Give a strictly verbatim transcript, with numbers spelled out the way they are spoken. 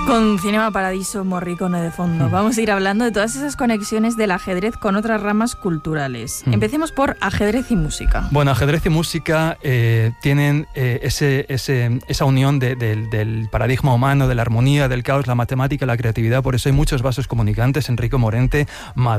Con Cinema Paradiso, Morricone de fondo. Vamos a ir hablando de todas esas conexiones del ajedrez con otras ramas culturales. Mm. Empecemos por ajedrez y música. Bueno, ajedrez y música eh, tienen eh, ese, ese, esa unión de, de, del paradigma humano, de la armonía, del caos, la matemática, la creatividad. Por eso hay muchos vasos comunicantes. Enrico Morente,